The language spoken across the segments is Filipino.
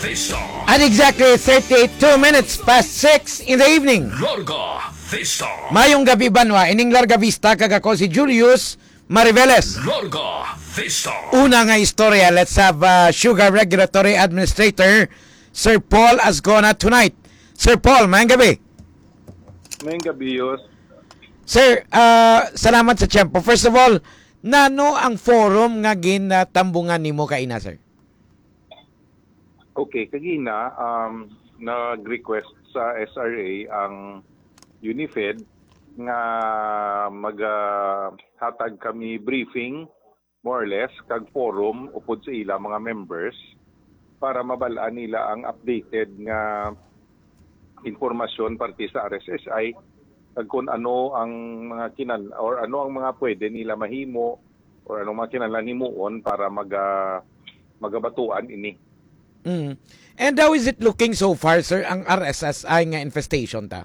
Vista. At exactly 32 minutes past 6 in the evening. Larga Vista. Mayong gabi banwa, ining Larga Vista, kagako si Julius Mariveles. Larga Vista. Una nga istorya, let's have Sugar Regulatory Administrator, Sir Paul Asgona tonight. Sir Paul, mayang gabi. Mayang gabi, Yus. Sir, salamat sa tiyempo. First of all, nano ang forum nga ginatambungan nimo kaina, sir? Okay, kagina, nag-request sa SRA ang UNIFED nga maghatag kami briefing, more or less, kag forum upod sa ila mga members para mabalaan nila ang updated nga informasyon parte sa RSSI kag kung ano ang mga ano ang mga pwede nila mahimo or ano mga kinahanglan himuon para magabatuan ini. And how is it looking so far, sir, ang RSSI nga infestation ta?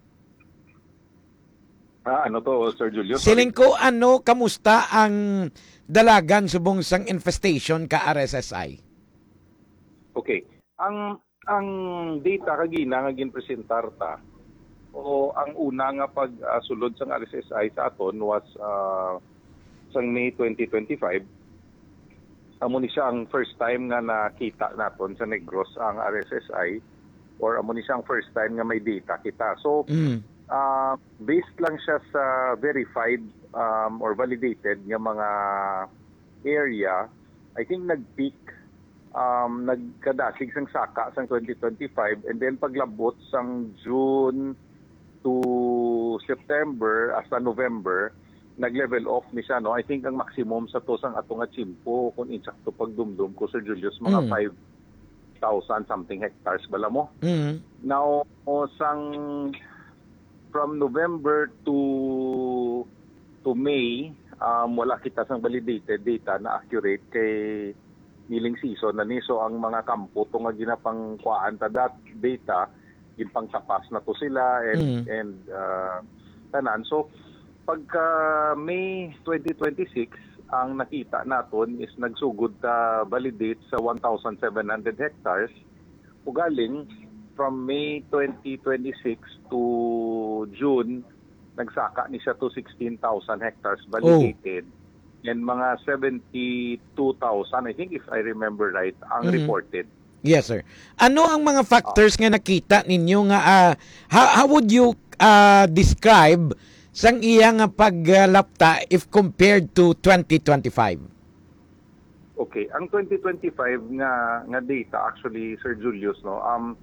Ano to, Sir Julio? Siling ko, kamusta ang dalagan subong sang infestation ka RSSI? Okay. Ang data kagina nga ginpresentar ta o ang una nga pagsulod sang RSSI sa aton was sang May 2025. Amo ni siya ang first time nga nakita naton sa Negros ang RSSI or amo ni siya ang first time nga may data kita. So, based lang siya sa verified or validated nga mga area, I think nag-peak, nagkadasig sang saka sang 2025 and then paglabot sang June to September hasta November, nag-level off ni siya, no? I think ang maximum sa to sang atong atsimpo kung insakto pagdumdum ko, Sir Julius, mga 5,000 something hectares bala mo. Now, sang from November to May, wala kita sang validated data na accurate kay niling season na ni. So ang mga kampo to nga ginapang kuan ta that data ginpang tapas na to sila and tanan. So pagka May 2026, ang nakita naton is nagsugod ta validate sa 1,700 hectares. Ugaling, from May 2026 to June, nagsaka ni siya to 16,000 hectares validated. And mga 72,000, I think if I remember right, ang reported. Yes, sir. Ano ang mga factors nga nakita ninyo nga, how would you describe sang iya nga paglapta if compared to 2025? Okay, ang 2025 nga data actually, Sir Julius, no,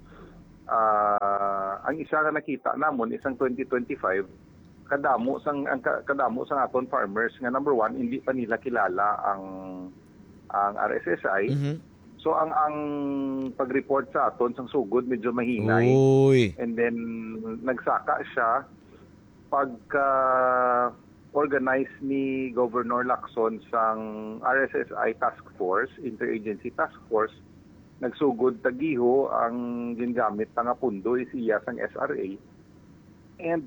ang isa nga nakita namon isang 2025 kadamo sang aton farmers nga number one, hindi pa nila kilala ang RSSI. So ang pag-report sa aton sang sugod medyo mahinay. And then nagsaka siya pagka-organize ni Governor Lacson sang RSSI Task Force, Interagency Task Force, nagsugod tagiho ang gingamit nga pundo siya sang SRA. And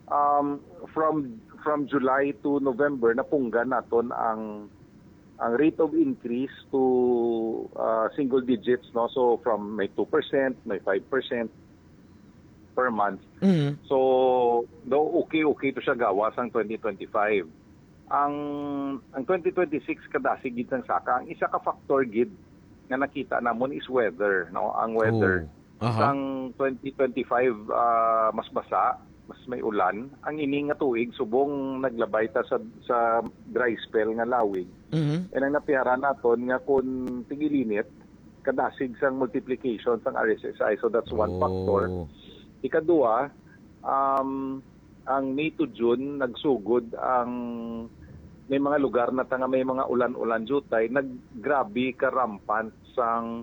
from July to November, napungga naton ang rate of increase to single digits, no? So from may 2%, may 5%, per month. So, okay to siya gawas ang 2025. Ang 2026 kadasig gid sang saka, ang isa ka factor gid nga nakita namon is weather, no? Ang weather. Sang 2025 mas basa, mas may ulan. Ang ini nga tuig subong naglabay ta sa dry spell nga lawig. And ang napiyara naton nga kun tigilinit kadasig sang multiplication sang RSSI. So that's one factor. Ikadua, ang May to June, nagsugod ang may mga lugar na nga may mga ulan-ulan jutay, naggrabe karampant sang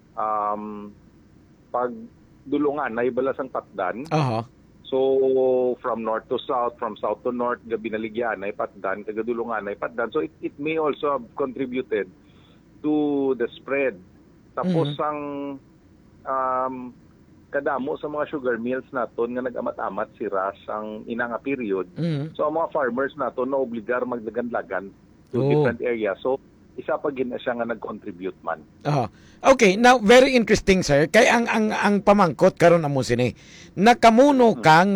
pagdulungan na ibalas ang patdan. So from north to south, from south to north, binaligyan ay patdan, tagadulungan ay patdan. So it may also have contributed to the spread. Tapos ang kadamo sa mga sugar mills naton nga nag-amat-amat si ras ang inanga period. So ang mga farmers naton na obligar magdagan-lagan to different areas. So isa pa gina siya nga nag-contribute man. Okay, now very interesting sir. Kay ang pamangkot karon amo sini. Nakamuno kang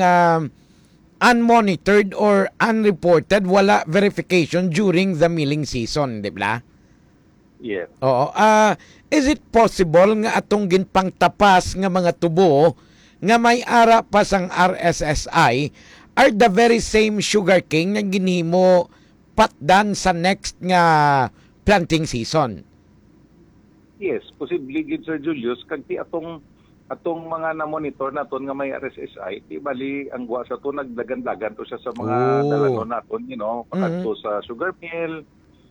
unmonitored or unreported, wala verification during the milling season, di ba? Yes. Oo. Is it possible nga atong ginpangtapas nga mga tubo nga may ara pa sang RSSI are the very same sugarcane nga ginhimo patdan sa next nga planting season? Yes, posible gid Sir Julius kanti atong mga na-monitor naton nga may RSSI, di bali ang guwa sa to nagdagan-dagan to siya sa mga dalanon naton, pakadto sa sugar mill.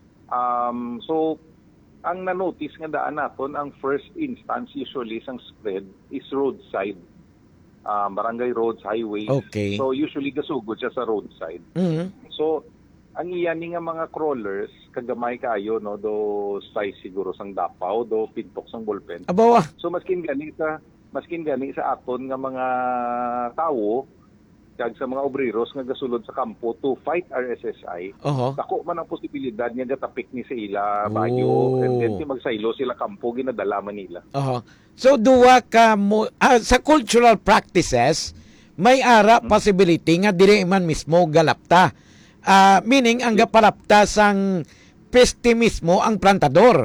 So ang na-notice nga daan naton, ang first instance usually sang spread is roadside. Barangay roads, highways. Okay. So usually gasugod siya sa roadside. So ang iyan nga mga crawlers kagamay kayo do size siguro sang dapaw do pintok sang ballpen. Abawa. So maskin gani sa aton nga mga tawo kag sa mga obreros nga gasulod sa kampo to fight RSSI. Dako man ang posibilidad nga gatapik ni sa ila bayo and then magsaylo sila kampo ginadala man nila. So duwa ka sa cultural practices may ara possibility nga dire man mismo galapta. Meaning ang gapalapta sang peste mismo ang plantador.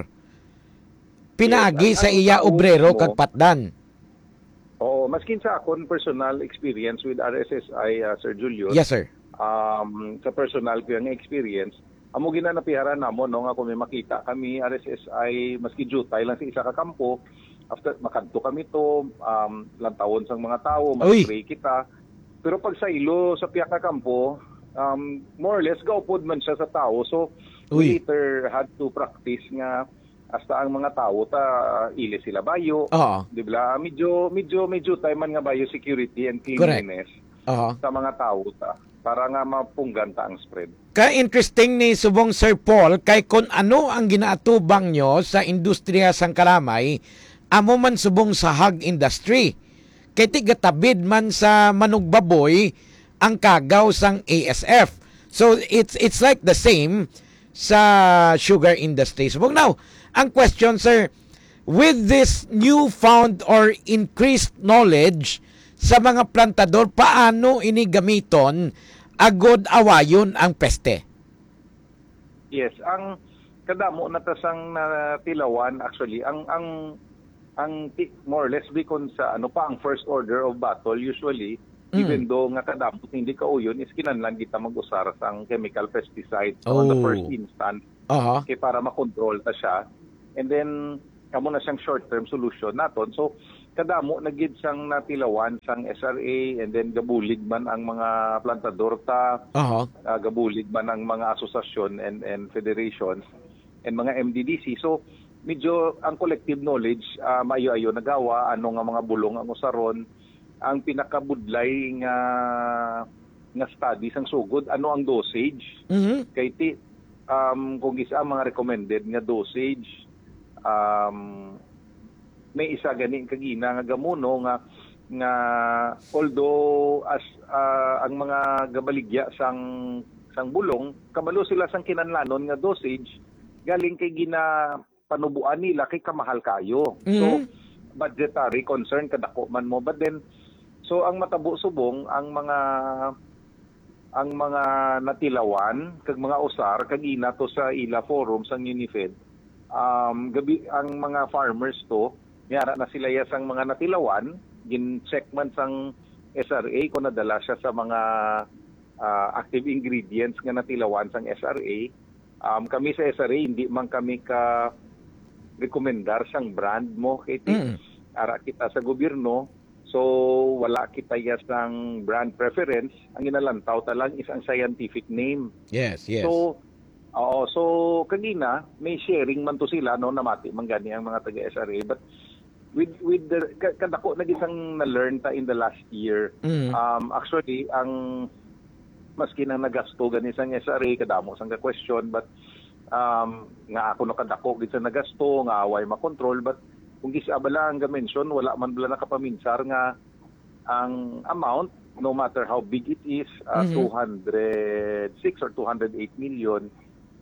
Pinaagi sa iya obrero kag patdan. Oo, maskin sa akon personal experience with RSSI, Sir Julius. Yes, sir. Sa personal ko yung experience, amo ginanapiharan namo nga kung may makita kami RSSI maski jutay lang sa isa ka kampo, after makadto kami to, lantawon sang mga tao, mag-pray kita. Pero pag sa ilo sa piyak ka kampo, more or less gaupod man siya sa tao. So we later had to practice nga hasta ang mga tao ili sila bayo. Di ba? Medyo time man nga bayo security and cleanliness sa mga tao para nga mapunggan ta ang spread. Ka-interesting ni subong Sir Paul kay kung ano ang ginaatubang nyo sa industriya sang kalamay, amo man subong sa hog industry. Kay tigatabid man sa manugbaboy ang kagaw sang ASF. So it's like the same sa sugar industry. So now, ang question sir, with this newfound or increased knowledge sa mga plantador, paano ini gamiton agod awayon ang peste? Yes, ang kadamo na tasang natilawan actually ang more or less bikon sa ano pa ang first order of battle usually. Even though nga kadamot hindi kauyon is kinahanglan kita mag-usar sang chemical pesticide on the first instance kay para makontrol ta siya. And then kamo na siyang short-term solution naton. So kadamo na gid sang natilawan sang SRA and then gabulig man ang mga plantador gabulig man ang mga asosasyon and federations and mga MDDC. So medyo ang collective knowledge maayo-ayo nagawa ano nga mga bulong ang usaron. Ang pinakabudlay nga study sang sugod ano ang dosage kay kung isa ang mga recommended nga dosage may isa gani kagina nga gamuno nga although as ang mga gabaligya sang bulong kabalo sila sang kinanlanon nga dosage galing kay gina panubuan nila kay kamahal kayo. So budgetary concern kadako man mo, but then so ang matabo subong ang mga natilawan kag mga usar kag ina to sa ila forum sang UNIFED gabi ang mga farmers to yara na sila yasang mga natilawan gin-check man sang SRA kung nadala siya sa mga active ingredients nga natilawan sang SRA. Kami sa SRA hindi man kami ka rekomendar sang brand mo kay ara kita sa gobyerno. So wala kita yasang brand preference, ang ginalantaw talang is ang scientific name. Yes. So so kanina may sharing man to sila no namati man gani ang mga taga SRA, but with the kadako na gisang na-learn ta in the last year. Actually ang maski nang nagasto gani sang SRA kadamo sang ka-question, but nga ako no kadako gid sa nagasto nga away makontrol, but kung gisabala ang ga-mention, wala man bala nakapaminsar nga ang amount, no matter how big it is, 206 or 208 million,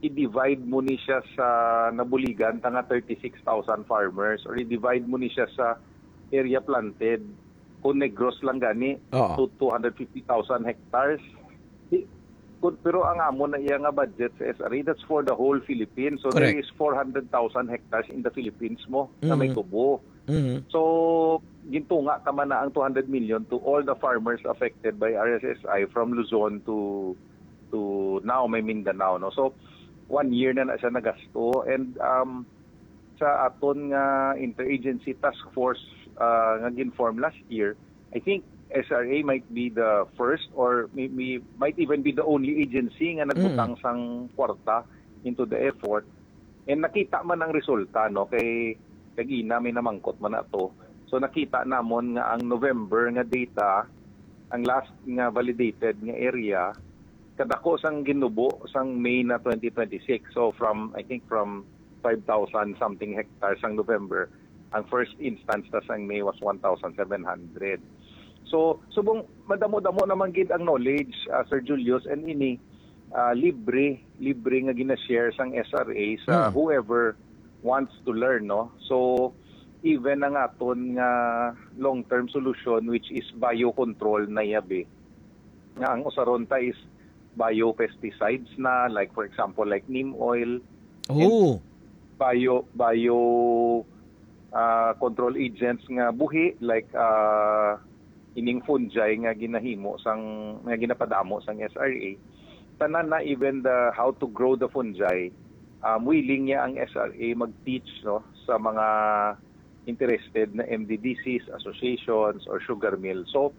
i-divide mo ni siya sa nabuligan tanga 36,000 farmers or i-divide mo ni siya sa area planted kung Negros lang gani Oo. to 250,000 hectares. Pero ang amo na iya nga budget sa SRA, that's for the whole Philippines. So Correct. there is 400,000 hectares in the Philippines mo na may tubo. Mhm. So gintunga tama na ang 200 million to all the farmers affected by RSSI from Luzon to now may Mindanao, no. So 1 year na siya nagasto, and sa aton nga interagency task force nga ginform last year, I think SRA might be the first or maybe might even be the only agency nga nagbutang sang kwarta into the effort. And nakita man ang resulta, no, kay kagina may namangkot man na to. So nakita namon nga ang November nga data, ang last nga validated nga area, kadako sang ginubo sang May na 2026. So I think from 5,000 something hectares ang November, ang first instance na sang May was 1,700. So subong madamo-damo naman gid ang knowledge, Sir Julius, and ini libre nga gina-share sang SRA sa whoever wants to learn, no. So even ang aton nga long-term solution, which is biocontrol na yabi, nga ang usaron ta is biopesticides na, like for example like neem oil, Oh. bio control agents nga buhi, like ining fungi nga ginahimo nga ginapadamo sang SRA. Tanan na, even the how to grow the fungi, willing niya ang SRA mag-teach, no, sa mga interested na MDDCs, associations, or sugar mill. So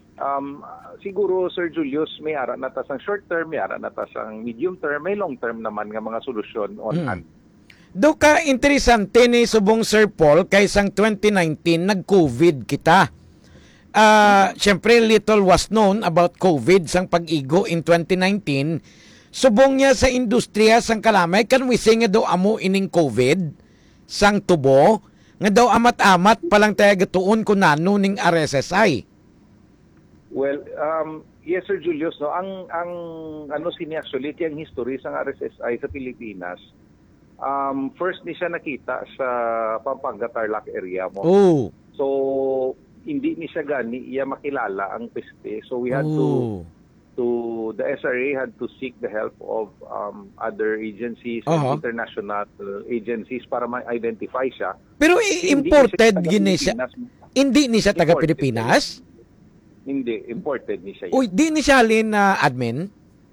siguro, Sir Julius, may ara na ta sang short term, may ara na ta sang medium term, may long term naman nga mga solusyon on hand. Do ka interesante ni subong Sir Paul kay sang 2019 nag-COVID kita. Siyempre, little was known about COVID sang pag-igo in 2019. Subong niya sa industriya sang kalamay, kan we say nga daw amo ining COVID sang tubo, nga daw amat-amat palang tayo gatuon ko nano ning RSSI. Well, yes, Sir Julius, no, ang ano sini actually ang history sang RSSI sa Pilipinas. First ni siya nakita sa Pampanga Tarlac area mo. Oh. So hindi ni siya gani iya makilala ang peste. So we had the SRA had to seek the help of other agencies and international agencies para ma-identify siya. Pero imported gini siya. Hindi ni siya taga Pilipinas? Hindi, imported ni siya. Uy, di ni siya halin na admin?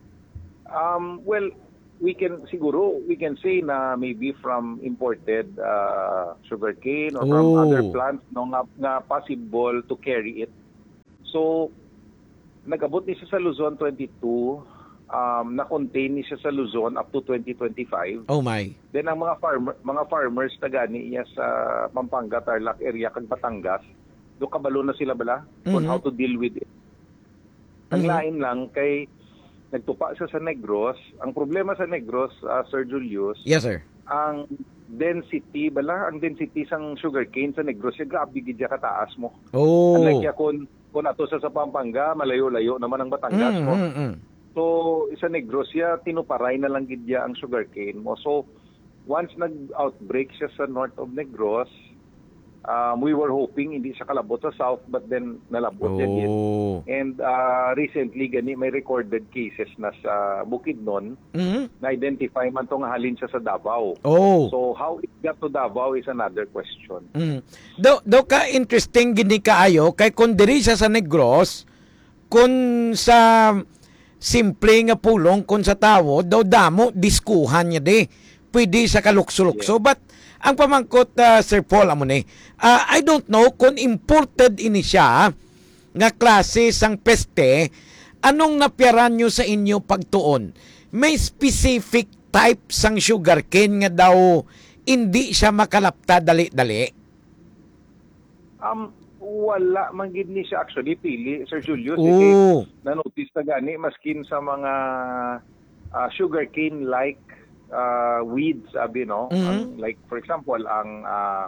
Well, we can say na maybe from imported sugarcane or from other plants, no, nga possible to carry it. So nag-abot ni siya sa Luzon 22, na-contain ni siya sa Luzon up to 2025. Oh my. Then ang mga farmers tagani iya sa Pampanga Tarlac area kag Batangas, do kabalo na sila bala on how to deal with it. Ang lain lang kay nagtupa siya sa Negros. Ang problema sa Negros, Sir Julius, yes sir, ang density sang sugarcane sa Negros, grabe gid ya kataas mo. Oh. Unlike ya kung ato sa Pampanga, malayo-layo naman ang Batangas mo. So sa Negros ya tinuparay na lang gid ya ang sugarcane mo. So once nag-outbreak siya sa north of Negros, we were hoping hindi siya kalabot sa south, but then nalabot yan. And recently gani may recorded cases na sa Bukidnon, na-identify man to nga halin siya sa Davao. So how it got to Davao is another question. Do ka interesting gini kaayo kay kung diri siya sa Negros, kung sa simple nga pulong kung sa tawo, daw damo diskuhan niya di. Pwede sa kalukso-lukso. But ang pamangkot, Sir Paul, amo ni, I don't know kung imported ini siya nga klase sang peste, anong napiaran nyo sa inyo pagtuon? May specific type sang sugarcane nga daw hindi siya makalapta dali-dali? Wala man gid ni siya actually pili, Sir Julius. Na-notice na gani maskin sa mga sugarcane-like weeds, sabi, no? Like for example ang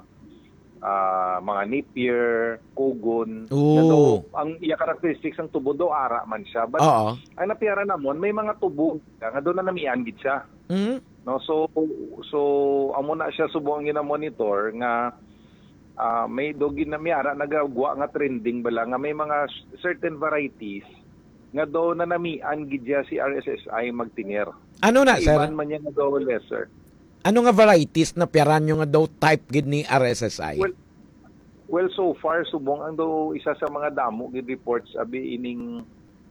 mga napier, kogon, ang iya characteristics ng tubo do ara man siya, but ang napiara namon may mga tubo nga do na namian gid siya. No, so amo na siya subong gina-monitor nga may dogin na miyara nagagwa nga trending bala nga may mga certain varieties nga daw na namian gidya si RSSI magtiner. Ano na, sir? Iban man niya nga daw lesser. Ano nga varieties na piyaran nyo nga daw type gid ni RSSI? Well, so far subong ang daw isa sa mga damo gid reports abi ining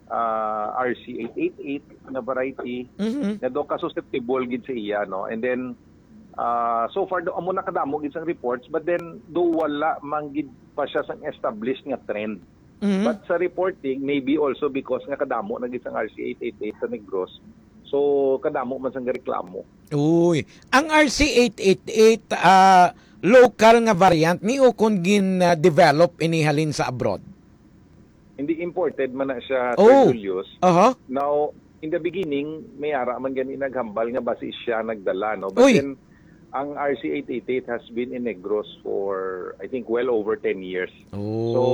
RC888 na variety na daw ka-susceptible gid sa iya, no? And then so far do amo nakadamo gid sang reports, but then do wala man gid pa siya sang established nga trend. But sa reporting maybe also because nga kadamo na gid sang RC888 sa Negros, so kadamo man sang reklamo. Uy, ang RC888 local nga variant ni o kun gin develop inihalin sa abroad? Hindi imported man na siya, Oh. Sir Julius. Now, in the beginning, may ara man gani naghambal nga basi siya nagdala, no? But Uy. then, ang RC888 has been in Negros for, I think, well over 10 years. Oh. So,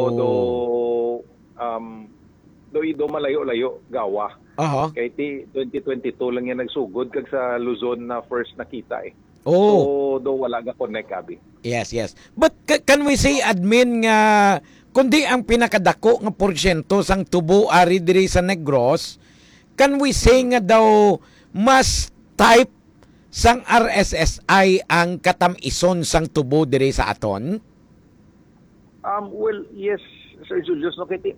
do malayo-layo gawa. Kaya 2022 lang yan nagsugod kag sa Luzon na first nakita eh. Oh. So, do wala ga connect abi. Yes. But can we say, admin, nga kundi ang pinakadako nga porsyento sang tubo ari diri sa Negros, can we say nga daw mas type sang RSSI ang katamison sang tubo diri sa aton? Well, yes, Sir Julius, no, kiti,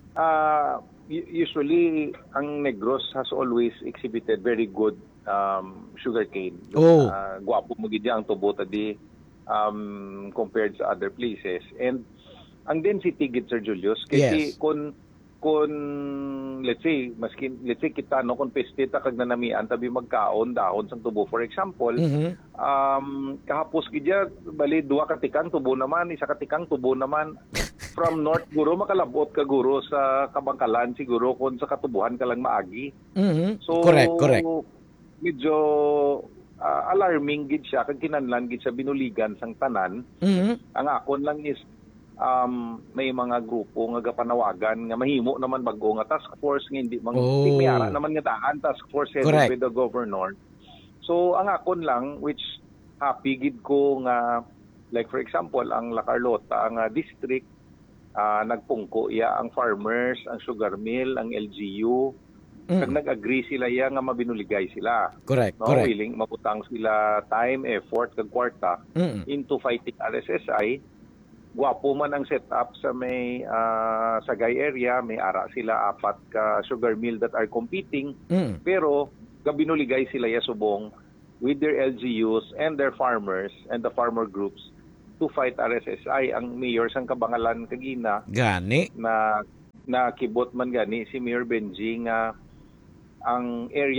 usually ang Negros has always exhibited very good sugarcane. Oh. Guwapo mo gid ang tubo tadi compared sa other places. And ang density gid, Sir Julius, kasi Yes. kung let's say kita no kung peste ta kag nanamian tabi magkaon dahon sang tubo, for example, kahapos gidya bali duha ka tikang tubo naman, isa ka tikang tubo naman from north guro makalabot ka guro sa Kabangkalan siguro kung sa katubuhan ka lang maagi. So Correct. Medyo alarming gid siya kag kinahanglan gid sa binuligan sang tanan. Ang akon lang is may mga grupo nga gapanawagan nga mahimo naman bago nga task force nga hindi mayara naman nga daan task force headed by the governor. So ang akon lang, which happy gid ko nga, like for example ang La Carlota ang district nagpungko iya ang farmers, ang sugar mill, ang LGU, kag nag-agree sila iya nga mabinuligay sila. Correct. Willing maputang sila time, effort kag kwarta into fighting RSSI. Guwapo man ang setup sa may Sagay area, may ara sila 4 ka sugar mill that are competing, pero gabinuligay sila ya subong with their LGUs and their farmers and the farmer groups to fight RSSI. Ang mayor sang Kabangalan kagina Gani. na kibot man gani si Mayor Benji nga ang area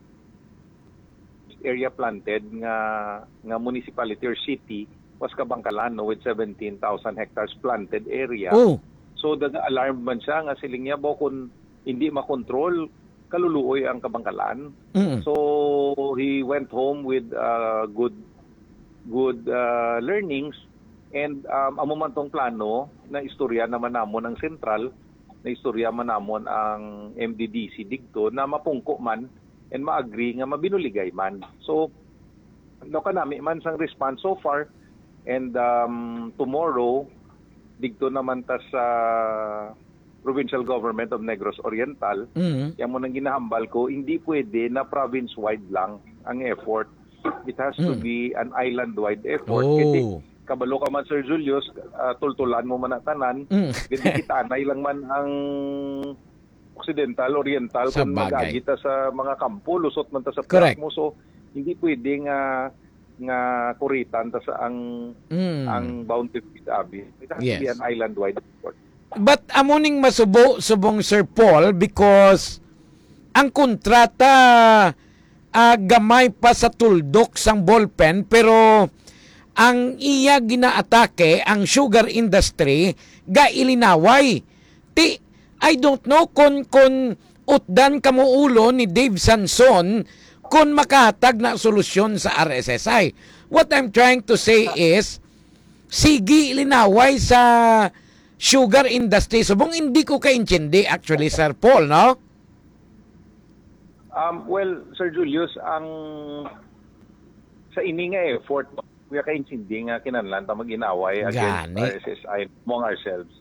planted nga municipality or city was Kabangkalan, no, with 17,000 hectares planted area. So alarm man siya nga siling niya bo kung hindi makontrol kaluluoy ang Kabangkalan. So he went home with good learnings, and amo man tong plano na istorya naman namon ang sentral, na istorya man namon ang MDDC digto na mapungko man and ma-agree nga mabinuligay man. So no kanami man sang response so far. And tomorrow, digto naman ta sa Provincial Government of Negros Oriental, yan mo nang ginahambal ko, hindi pwede na province-wide lang ang effort. It has to be an island-wide effort. Kasi kabalo ka man, Sir Julius, tultulan mo man ang tanan, hindi kitanay lang man ang Occidental, Oriental, kung mag-agita sa mga kampo, lusot man ta sa Correct. mo. So, hindi pwede nga kuritan ta sa ang boundary abi. It has to be an island-wide effort. But amuning subong Sir Paul, because ang kontrata gamay pa sa tuldok sang ballpen, pero ang iya ginaatake ang sugar industry gailinaway. I don't know kung utdan kamuulo ni Dave Sanson kung makahatag na solusyon sa RSSI. What I'm trying to say is, sige linaway sa sugar industry. Subong hindi ko kaintindi actually, Sir Paul, no? Well, Sir Julius, ang sa ini nga effort, kuya kaintindi nga kinahanglan ta mag-inaway against Gani. RSSI among ourselves.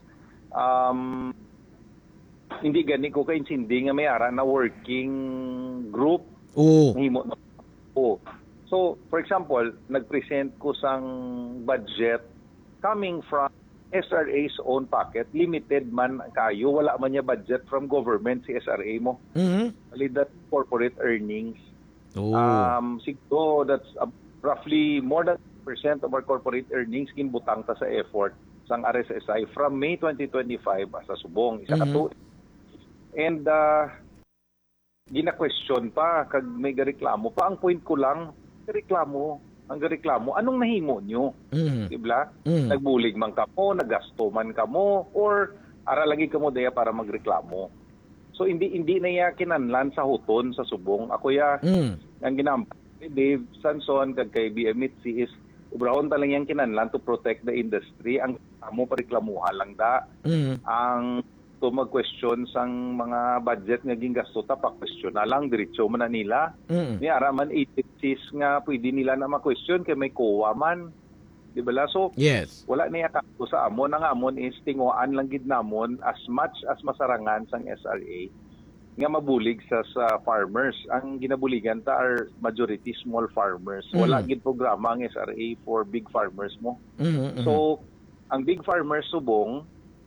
Hindi gani ko kaintindi nga may ara na working group Oo. himo na. So, for example, nag-present ko sang budget coming from SRA's own pocket, limited man kayo, wala man niya budget from government si SRA mo. Mhm. Only that corporate earnings. Oo. Siguro that's roughly more than 10% of our corporate earnings kinbutang ta sa effort sang RSSI from May 2025 sa subong isa ka tuig. And gina-question pa kag may gareklamo pa. Ang point ko lang, gareklamo, anong nahimo nyo? Mhm. Diba? Mhm. Nagbulig man kamo, nagasto man kamo, or ara lagi kamo daya para magreklamo. So hindi na ya kinanlan sa huton sa subong. Ako ya ang ginampa ni Dave Sanson kag kay BM Mitzi is ubrahon talang yang kinanlan to protect the industry. Ang amo pareklamuha lang da. Mhm. Ang to mag-question sang mga budget nga gingasto ta pa-question na lang diretso man na nila. Mhm. Ni ara man agencies nga pwede nila na ma-question kay may COA man. Di ba la? So Yes. wala niya kato sa amon. Ang amon is tinguan lang gid namon as much as masarangan sang SRA nga mabulig sa farmers. Ang ginabuligan ta are majority small farmers. Wala gid programa ang SRA for big farmers mo. Mhm. So ang big farmers subong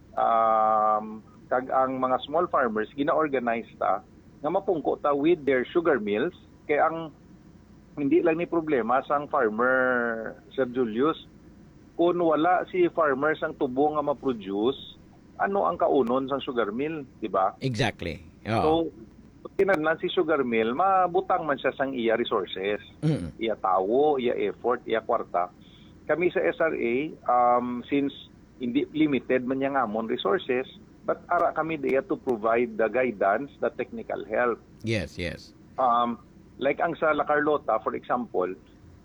kag ang mga small farmers gina-organize ta nga mapungko ta with their sugar mills kay ang hindi lang ni problema sang farmer Sir Julius kung wala si farmer sang tubo nga ma-produce ano ang kaunon sang sugar mill, di ba? Exactly. Oo. So kinahanglan si sugar mill mabutang man siya sang iya resources, Mhm. iya tawo, iya effort, iya kwarta. Kami sa SRA since hindi limited man yang amon resources, but ara kami there to provide the guidance, the technical help. Yes, yes. Like ang sa La Carlota, for example,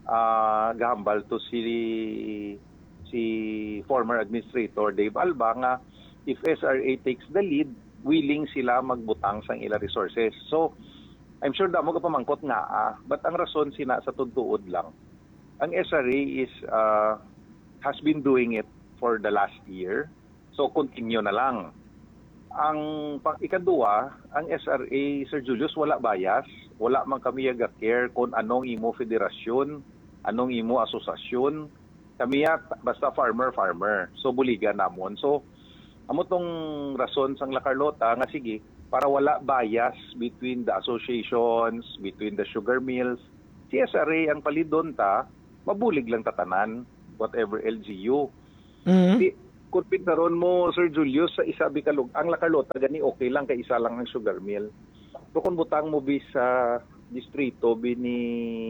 gahambal to si former administrator Dave Alba nga if SRA takes the lead, willing sila magbutang sang ila resources. So, I'm sure damo ka pamangkot nga, but ang rason sina sa tudtuod lang. Ang SRA is has been doing it for the last year. So, continue na lang. Ang ikadua, ang SRA, Sir Julius, wala bias. Wala man kami care kung anong imo federasyon, anong imo asosasyon. Kami basta farmer. So, buligan namon. So, amo tong rason sang La Carlota nga sige, para wala bias between the associations, between the sugar mills. Si SRA ang palidon ta, mabulig lang tatanan, whatever LGU. Mhm. Kung pignaron mo, Sir Julius, sa isabi kalug, ang La Carlota, gani okay lang kay isa lang ang sugar mill. So kung butang mo sa distrito ni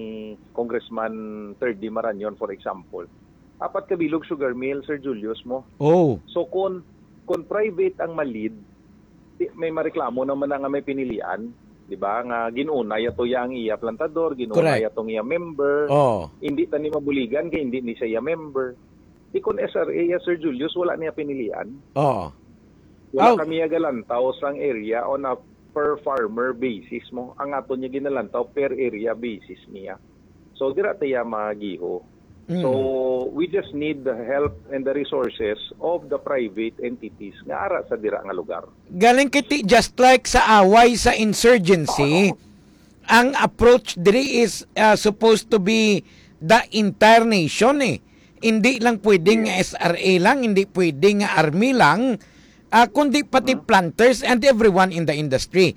Congressman 3D Marañon, for example, 4 kabilog sugar mill, Sir Julius mo. Oh. So kung private ang malid, may mareklamo naman na nga may pinilian, di ba? Nga ginunay ato yang iya plantador, ginunay Correct. atong iya member. Oh. Hindi tani mabuligan kay hindi ni siya member. Di kon SRA Sir Julius wala niya pinilian. Oh. Wala Oh. kami galantaw sang area on a per farmer basis mo. Ang ato niya ginalantaw per area basis niya. So dira tayo magiho. So we just need the help and the resources of the private entities nga ara sa dira nga lugar. Galing kiti just like sa away sa insurgency, ang approach diri is supposed to be the entire nation eh. Hindi lang pwedeng SRA lang, hindi pwedeng army lang, kundi pati planters and everyone in the industry.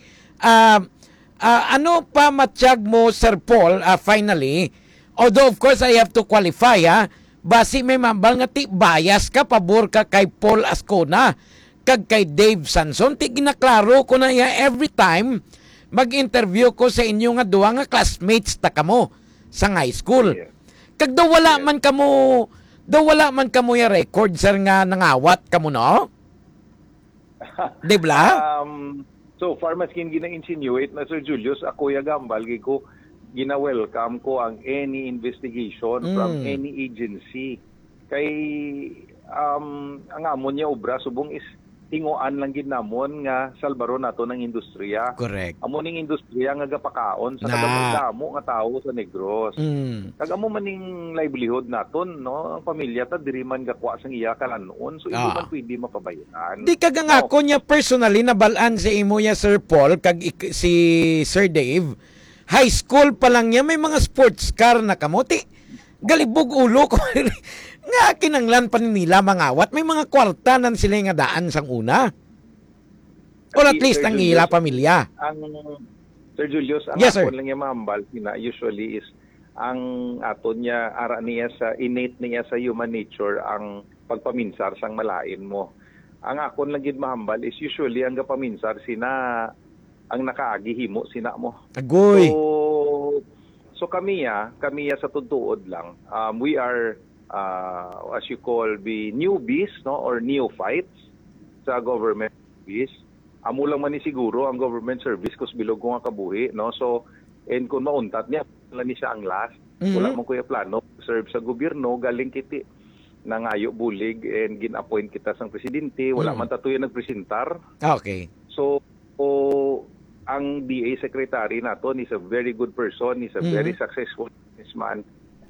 Ano pa matiyag mo, Sir Paul, finally, although of course I have to qualify, basi may mambal nga ti bias ka, pabor ka kay Paul Ascona, kag kay Dave Sanson, ti ginaklaro ko na ya every time mag-interview ko sa inyo nga duwa nga classmates ta kamo sa high school. Yeah. Kag daw wala man kamo ya record sir nga nangawat kamo no? Di ba? So far maskin gina-insinuate na Sir Julius ako ya gambal ko gina-welcome ko ang any investigation from any agency. Kay ang amon niya obra subong is tinguan lang gid namon nga salbaro nato ng industriya. Correct. Amo ning industriya nga gapakaon sa Na. kadamo nga tawo sa Negros. Kag amo man ning livelihood naton, no? Ang pamilya ta diri man gakwa sang iya kalanon, so hindi man pwede mapabayaran. Di kagangako niya personally nabalaan sa imo ya Sir Paul kag si Sir Dave. High school pa lang niya may mga sports car na kamote. Galibog ulo ko. Nga kinanglan pa nila mangawat. May mga kwarta nan sila nga daan sang una. Or at least ang ila pamilya. Ang Sir Julius, ang Yes, sir. ako lang niya mahambal usually is ang aton niya ara niya sa innate niya sa human nature ang pagpaminsar sang malain mo. Ang akon lang gid mahambal is usually ang gapaminsar sina ang nakaagi himo sina mo. Agoy. So kami sa tutuod lang. We are as you call the newbies, no, or neophytes sa government service. Amo lang man ni siguro ang government service kus bilog ko nga kabuhi, no. So and kung mauntat niya wala ni siya ang last. Wala man kuya plano serve sa gobyerno galing kiti nangayo bulig and gin-appoint kita sang presidente, wala man tatuyo nagpresentar. Okay. So ang DA secretary naton is a very good person, is a very successful businessman.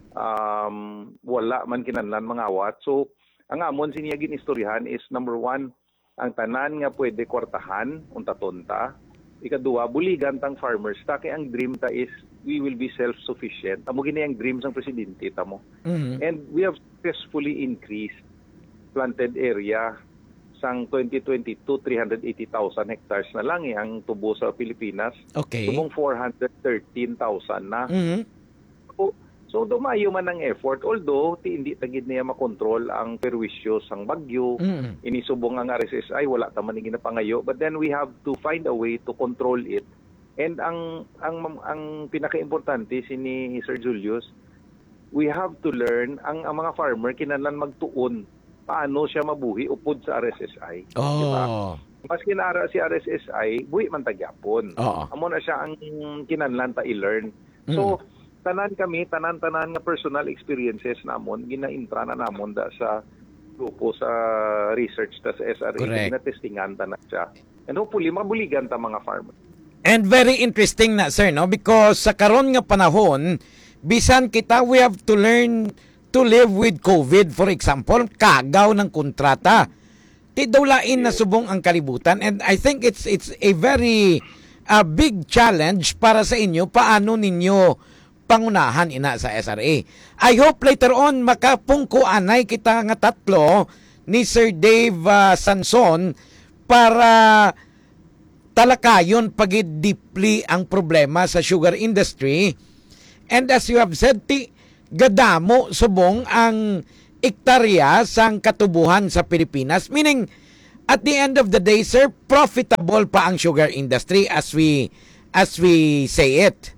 Wala man kinahanglan mangawat. So ang amon siniya ginistoryahan is number 1, ang tanan nga pwede kwartahan unta tonta. Ikaduha, buligan tang farmers ta kay ang dream ta is we will be self-sufficient. Amo gini ang dream sang presidente ta mo. And we have successfully increased planted area sang 2022 380,000 hectares na lang ang tubo sa Pilipinas. Okay. Tumong 413,000 na. So dumayo man ang effort, although hindi tagid niya makontrol ang perwisyo sang bagyo. Inisubong ang RSSI, wala ta man ni ginapangayo, but then we have to find a way to control it. And ang pinakaimportante sini Sir Julius, we have to learn ang mga farmer kinahanglan magtuon paano siya mabuhi upod sa RSSI. Diba? Mas kinara si RSSI, buhi man tagyapon. Amo na siya ang kinahanglan ta i-learn. So tanan nga personal experiences namon gina-intra na namon da sa grupo sa research ta sa SRA, gina-testingan ta na siya. And hopefully mabuligan ta mga farmer. And very interesting na sir, no, because sa karon nga panahon bisan kita we have to learn to live with COVID. For example, kagaw ng kontrata. Tidawlain na subong ang kalibutan, and I think it's a very big challenge para sa inyo paano ninyo pangunahan ina sa SRA. I hope later on makapungkuanay kita nga tatlo ni Sir Dave Sanson para talakayon pagid deeply ang problema sa sugar industry. And as you have said, gadamo subong ang ektarya sang katubuhan sa Pilipinas. Meaning, at the end of the day, sir, profitable pa ang sugar industry as we say it.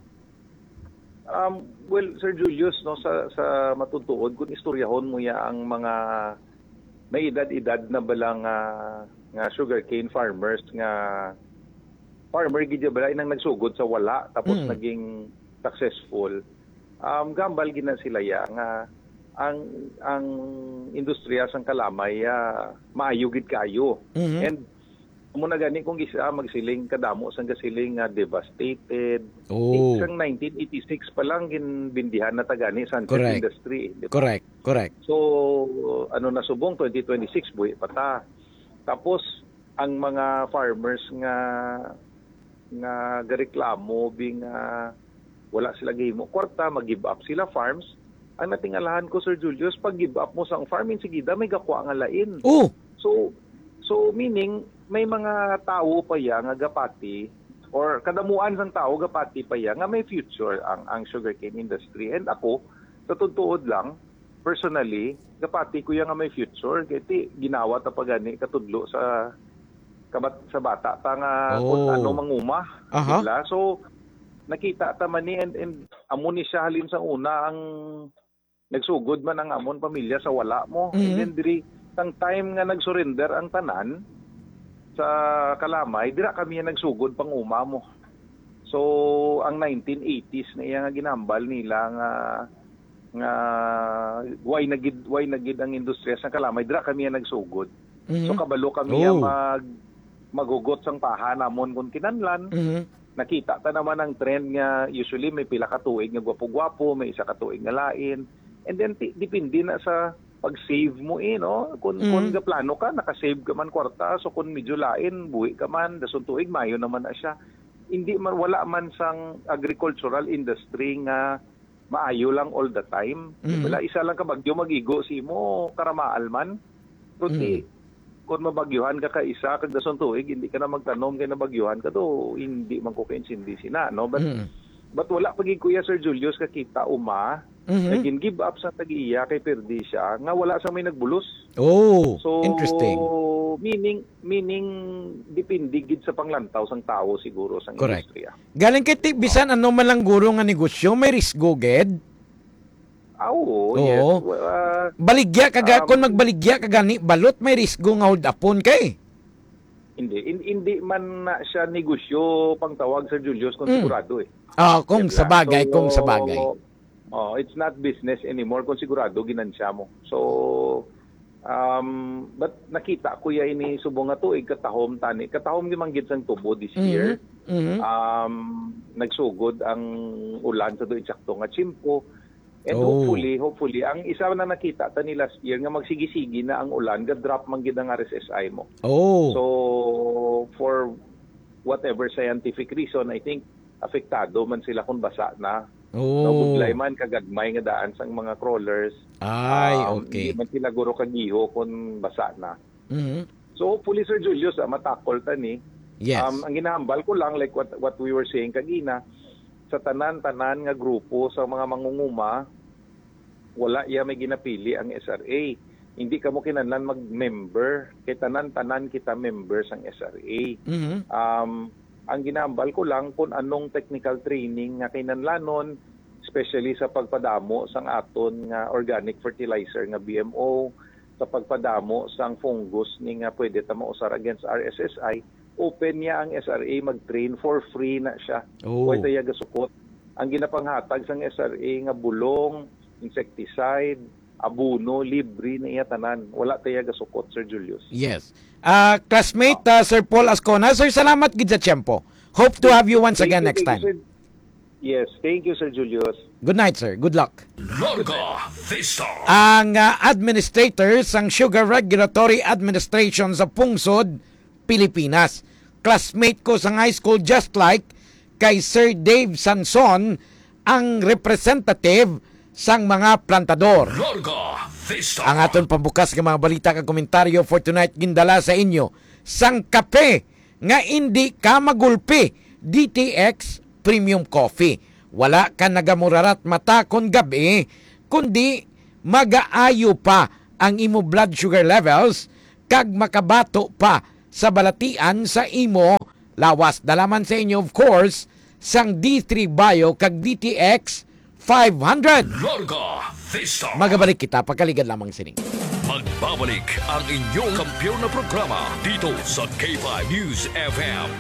Well, Sir Julius, no, sa matutuod, kung istoryahon mo ya ang mga may edad-edad na balang nga sugarcane farmers nga farmer gid balay nang nagsugod sa wala tapos naging successful. Gambal gina sila ya nga ang industriya sang kalamay maayo gid kayo. And muna gani kung isa magsiling kadamo sang gasiling devastated. Sang 1986 pa lang ginbindihan na tagani sa industry. Diba? Correct. So na subong 2026 buhi pa ta. Tapos ang mga farmers nga gareklamo bing wala sila gihimo kwarta, mag-give up sila farms. Ang natingalahan ko Sir Julius, pag give up mo sa farming sigida may gakwa nga lain. So meaning may mga tao pa ya nga gapati or kadamuan sang tao gapati pa ya nga may future ang sugarcane industry. And ako sa tutuod lang personally gapati ko ya nga may future kay ginawa ta pagani katudlo sa bata ta nga kung ano manguma. Diba? So nakita ta man ni and amo ni siya halin sa una ang nagsugod man ang amon pamilya sa wala mo. And then diri tang time nga nagsurrender ang tanan sa kalamay, dira kami nagsugod pang uma mo. So ang 1980s na iya nga ginambal nila nga why nagid ang industriya sa kalamay, dira kami nagsugod. So kabalo kami Oh. magugot sang paha namon kung kinanlan. Nakita ta naman ang trend nga usually may pila ka tuig nga gwapo-gwapo, may isa ka tuig nga lain. And then depende na sa pag-save mo no? Kung plano ka, naka-save ka man kwarta, so kung medyo lain, buhi ka man, dason tuig, mayo naman na siya. Hindi man, wala man sang agricultural industry nga maayo lang all the time. Wala, isa lang ka bagyo magigo, si mo karamaal man. Kundi, kung mabagyuhan ka isa, kag dason tuig, hindi ka na magtanom kay nabagyuhan ka to, hindi man ko kaintindi sina, no? But wala pagig Kuya Sir Julius kakita naging give up sa tag-iya kay perdi siya nga wala sa may nagbulos. Oh, So interesting. meaning depende gid sa panglantaw sang tao siguro sang Correct. industriya. Galing kay bisan ano man lang guro nga negosyo, may risgo ged. Oo, Oo. yes. Baligya kaga kung magbaligya ka gani balot may risgo nga hold upon kay. Hindi man na siya negosyo pang tawag Sir Julius kung sigurado Kung sa bagay, kung sa bagay. It's not business anymore kung sigurado ginansya mo. So, but nakita ko ya ini subong nga tuig katahom tani. Katahom gimanggit sang tubo this year. Nagsugod ang ulan sa tuig sakto nga tsimpo. And hopefully, ang isa na nakita tani last year nga magsigi-sigi na ang ulan, ga-drop man gid ang RSSI mo. So, for whatever scientific reason, I think apektado man sila kung basa na. Nabuglay man kagagmay nga daan sang mga crawlers. Okay. Hindi man sila guro kagiho kung basa na. So hopefully Sir Julius, matakol tani. Yes. Ang ginahambal ko lang like what we were saying kagina, sa tanan-tanan nga grupo sa mga mangunguma, wala iya may ginapili ang SRA. Hindi ka mo kinahanglan mag-member. Kay tanan-tanan kita members ang SRA. Ang ginambal ko lang kung anong technical training nga kinahanglanon, especially sa pagpadamo sang aton nga organic fertilizer nga BMO, sa pagpadamo sang fungus ni nga pwede ta mausar against RSSI, open niya ang SRA mag-train for free na siya. Pwede tayo gasukot. Ang ginapanghatag sang SRA nga bulong, insecticide, abuno, libre na iya tanan. Wala tayo gasukot, Sir Julius. Yes. Classmate Sir Paul Ascona, Sir, salamat gid sa tiyempo. Hope to have you once again next time. Yes, thank you, Sir Julius. Good night, sir. Good luck. Larga Vista. Ang administrator sang Sugar Regulatory Administration sa Pungsod, Pilipinas. Classmate ko sa high school just like kay Sir Dave Sanson, ang representative sang mga plantador. Larga Vista. Ang aton pambukas ng mga balita kag komentaryo for tonight gindala sa inyo. Sang kape nga hindi ka magulpi, DTX Premium Coffee. Wala ka nagamurarat mata kon gabi, kundi magaayo pa ang imo blood sugar levels kag makabato pa sa balatian sa imo lawas. Dalaman sa inyo of course sang D3 Bio kag DTX 500. Larga Vista. Magabalik kita pagkaligad lamang sining. Magbabalik ang inyong kampiyon na programa dito sa K5 News FM.